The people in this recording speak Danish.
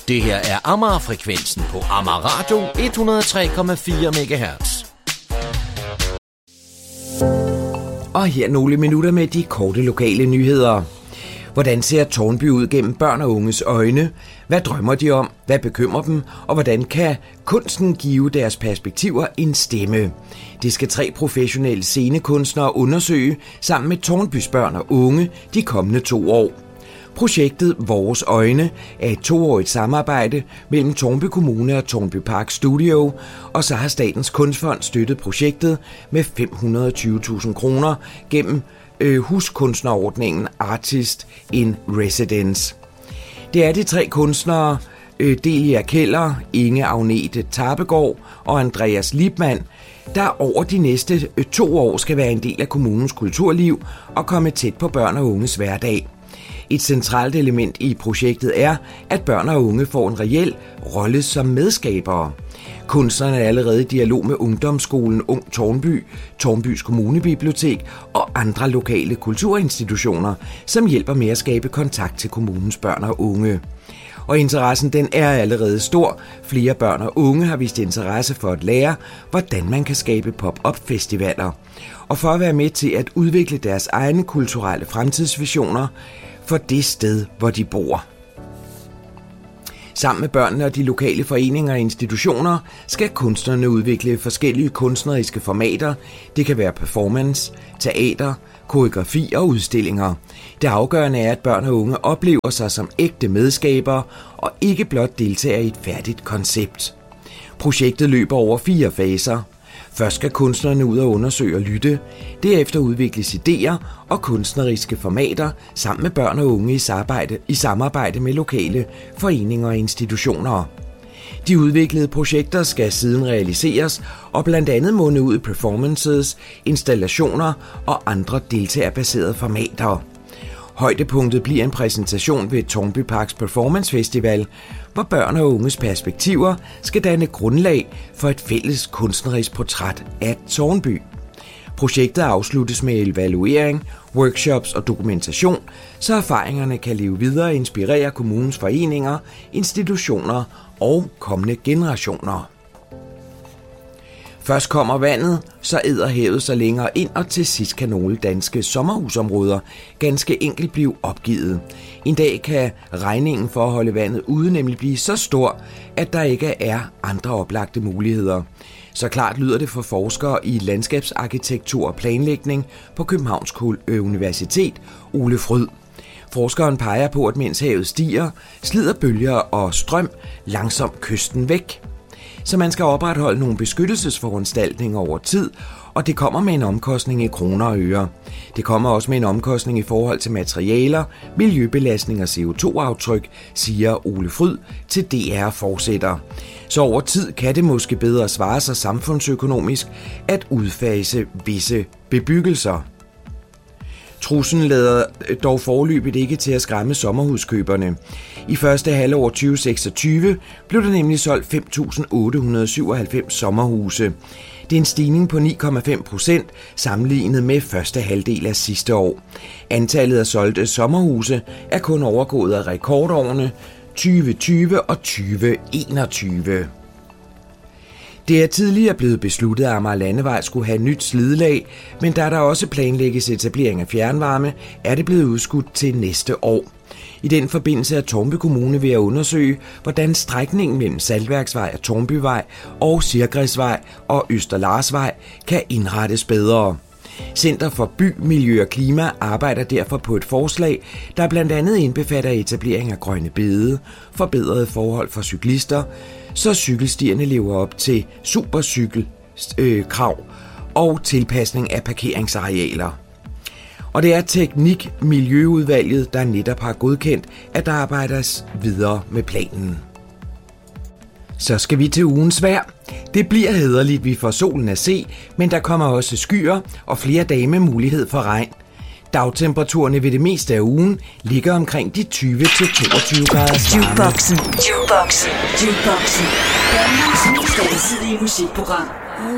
Det her er Amager-frekvensen på Amager Radio 103,4 MHz. Og her nogle minutter med de korte lokale nyheder. Hvordan ser Tårnby ud gennem børn og unges øjne? Hvad drømmer de om? Hvad bekymrer dem? Og hvordan kan kunsten give deres perspektiver en stemme? Det skal 3 professionelle scenekunstnere undersøge sammen med Tårnbys børn og unge de kommende 2 år. Projektet Vores Øjne er et 2-årigt samarbejde mellem Tårnby Kommune og Tårnby Park Studio, og så har Statens Kunstfond støttet projektet med 520.000 kroner gennem huskunstnerordningen Artist in Residence. Det er de 3 kunstnere, Delia Keller, Inge Agnete Tarpegård og Andreas Liebmann, der over de næste 2 år skal være en del af kommunens kulturliv og komme tæt på børn og unges hverdag. Et centralt element i projektet er, at børn og unge får en reel rolle som medskabere. Kunstnerne er allerede i dialog med Ungdomsskolen Ung Tårnby, Tårnbys Kommunebibliotek og andre lokale kulturinstitutioner, som hjælper med at skabe kontakt til kommunens børn og unge. Og interessen den er allerede stor. Flere børn og unge har vist interesse for at lære, hvordan man kan skabe pop-up-festivaler. Og for at være med til at udvikle deres egne kulturelle fremtidsvisioner for det sted, hvor de bor. Sammen med børnene og de lokale foreninger og institutioner skal kunstnerne udvikle forskellige kunstneriske formater. Det kan være performance, teater, koreografi og udstillinger. Det afgørende er, at børn og unge oplever sig som ægte medskabere og ikke blot deltager i et færdigt koncept. Projektet løber over 4 faser. Først skal kunstnerne ud og undersøge og lytte. Derefter udvikles idéer og kunstneriske formater sammen med børn og unge i samarbejde med lokale foreninger og institutioner. De udviklede projekter skal siden realiseres og blandt andet munde ud i performances, installationer og andre deltagerbaserede formater. Højdepunktet bliver en præsentation ved Tårnby Parks Performance Festival, hvor børn og unges perspektiver skal danne grundlag for et fælles kunstnerisk portræt af Tårnby. Projektet afsluttes med evaluering, workshops og dokumentation, så erfaringerne kan leve videre og inspirere kommunens foreninger, institutioner og kommende generationer. Først kommer vandet, så æder havet sig længere ind, og til sidst kan nogle danske sommerhusområder ganske enkelt blive opgivet. En dag kan regningen for at holde vandet ude nemlig blive så stor, at der ikke er andre oplagte muligheder. Så klart lyder det for forskere i landskabsarkitektur og planlægning på Københavns Universitet, Ole Fryd. Forskeren peger på, at mens havet stiger, slider bølger og strøm langsomt kysten væk. Så man skal opretholde nogle beskyttelsesforanstaltninger over tid, og det kommer med en omkostning i kroner og øre. Det kommer også med en omkostning i forhold til materialer, miljøbelastning og CO2-aftryk, siger Ole Fryd til DR fortsætter. Så over tid kan det måske bedre svare sig samfundsøkonomisk at udfase visse bebyggelser. Truslen lader dog foreløbigt ikke til at skræmme sommerhuskøberne. I første halvår 2026 blev der nemlig solgt 5.897 sommerhuse. Det er en stigning på 9,5% sammenlignet med første halvdel af sidste år. Antallet af solgte sommerhuse er kun overgået af rekordårene 2020 og 2021. Det er tidligere blevet besluttet, at Amager Landevej skulle have nyt slidelag, men da der også planlægges etablering af fjernvarme, er det blevet udskudt til næste år. I den forbindelse er Tårnby Kommune ved at undersøge, hvordan strækningen mellem Saltværksvej og Tårnbyvej og Sirgræsvej og Østerlarsvej kan indrettes bedre. Center for By, Miljø og Klima arbejder derfor på et forslag, der blandt andet indbefatter etablering af grønne bede, forbedrede forhold for cyklister, så cykelstierne lever op til supercykelkrav og tilpasning af parkeringsarealer. Og det er Teknik-Miljøudvalget, der netop har godkendt, at der arbejdes videre med planen. Så skal vi til ugens vejr. Det bliver hæderligt, vi får solen at se, men der kommer også skyer og flere dage med mulighed for regn. Dagtemperaturerne ved det meste af ugen ligger omkring de 20-22 grader varme. Jukeboxen. Danmarks mest alsidige musikprogram.